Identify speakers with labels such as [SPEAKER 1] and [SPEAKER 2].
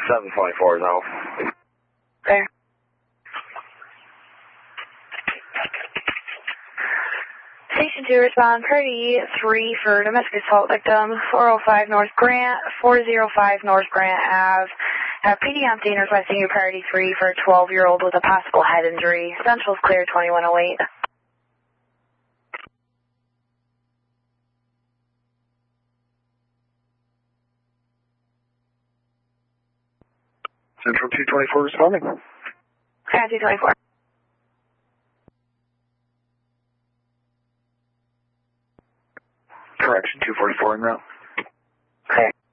[SPEAKER 1] 724 now.
[SPEAKER 2] Okay. Station 2, respond, Priority 3 for domestic assault victim, 405 North Grant, 405 North Grant Ave. Have PD on scene requesting you Priority 3 for a 12-year-old with a possible head injury. Central's clear, 2108.
[SPEAKER 1] Central 224 responding.
[SPEAKER 2] Yeah, 224.
[SPEAKER 1] Correction, 244 en route.
[SPEAKER 2] Clear.